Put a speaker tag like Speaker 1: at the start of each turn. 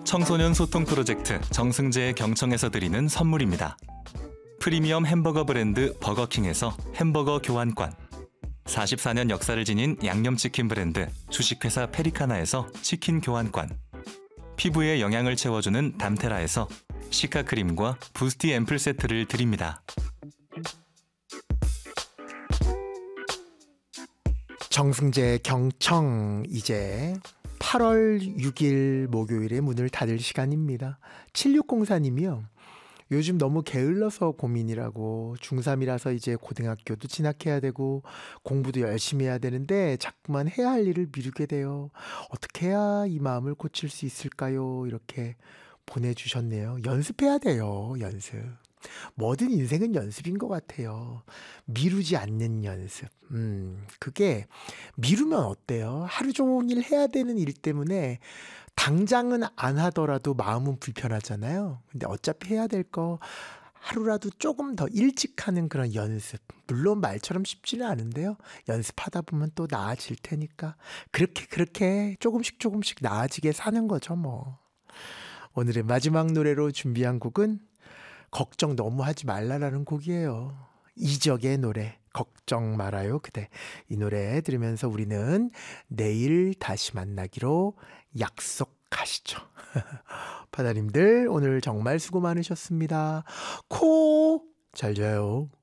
Speaker 1: 청소년 소통 프로젝트 정승재의 경청에서 드리는 선물입니다. 프리미엄 햄버거 브랜드 버거킹에서 햄버거 교환권, 44년 역사를 지닌 양념치킨 브랜드 주식회사 페리카나에서 치킨 교환권, 피부에 영양을 채워주는 담테라에서 시카크림과 부스티 앰플 세트를 드립니다.
Speaker 2: 정승재 경청, 이제 8월 6일 목요일에 문을 닫을 시간입니다. 7604님이요. 요즘 너무 게을러서 고민이라고, 중3이라서 이제 고등학교도 진학해야 되고 공부도 열심히 해야 되는데 자꾸만 해야 할 일을 미루게 돼요. 어떻게 해야 이 마음을 고칠 수 있을까요? 이렇게 보내주셨네요. 연습해야 돼요. 연습. 뭐든 인생은 연습인 것 같아요. 미루지 않는 연습. 그게 미루면 어때요? 하루 종일 해야 되는 일 때문에 당장은 안 하더라도 마음은 불편하잖아요. 근데 어차피 해야 될 거 하루라도 조금 더 일찍 하는 그런 연습. 물론 말처럼 쉽지는 않은데요. 연습하다 보면 또 나아질 테니까 그렇게 조금씩 나아지게 사는 거죠, 뭐. 오늘의 마지막 노래로 준비한 곡은 걱정 너무 하지 말라라는 곡이에요. 이적의 노래, 걱정 말아요 그대. 이 노래 들으면서 우리는 내일 다시 만나기로 약속하시죠. 바다님들 오늘 정말 수고 많으셨습니다. 코 잘 자요.